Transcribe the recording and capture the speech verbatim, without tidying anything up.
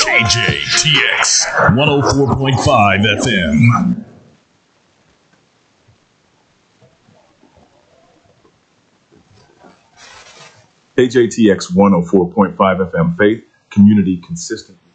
A J T X one oh four point five F M. A J T X one oh four point five F M, faith, community, consistent